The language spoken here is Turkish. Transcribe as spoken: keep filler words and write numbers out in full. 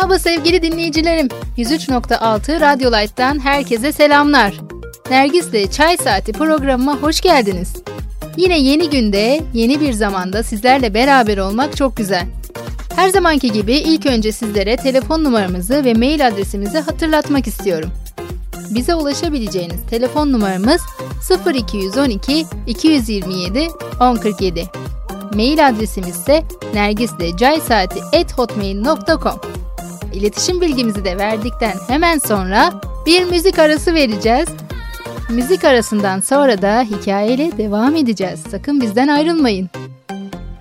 Merhaba sevgili dinleyicilerim. yüz üç nokta altı Radyo Light'tan herkese selamlar. Nergis'le Çay Saati programıma hoş geldiniz. Yine yeni günde, yeni bir zamanda sizlerle beraber olmak çok güzel. Her zamanki gibi ilk önce sizlere telefon numaramızı ve mail adresimizi hatırlatmak istiyorum. Bize ulaşabileceğiniz telefon numaramız sıfır iki on iki iki yüz yirmi yedi on kırk yedi. Mail adresimiz ise nergislecaysati at hotmail nokta com. İletişim bilgimizi de verdikten hemen sonra bir müzik arası vereceğiz. Müzik arasından sonra da hikayeyle devam edeceğiz. Sakın bizden ayrılmayın.